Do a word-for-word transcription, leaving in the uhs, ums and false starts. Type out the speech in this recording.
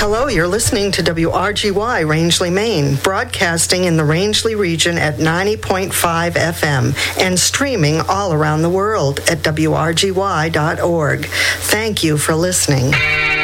Hello, you're listening to W R G Y Rangeley, Maine, broadcasting in the Rangeley region at ninety point five F M and streaming all around the world at W R G Y dot org. Thank you for listening.